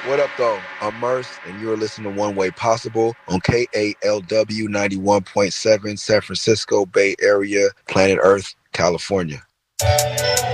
What up, though? I'm Merce, and you're listening to One Way Possible on KALW 91.7, San Francisco Bay Area, Planet Earth, California.